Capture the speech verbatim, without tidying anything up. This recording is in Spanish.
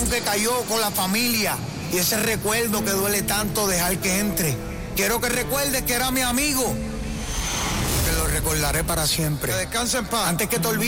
que cayó con la familia y ese recuerdo que duele tanto dejar que entre. Quiero que recuerdes que era mi amigo, que lo recordaré para siempre. Que descanse en paz. Antes que te olvides.